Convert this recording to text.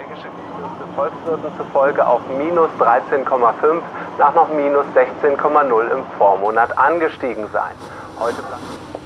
Geschäftsführung des Volkswirten zufolge auf minus 13,5 nach noch minus 16,0 im Vormonat angestiegen sein. Heute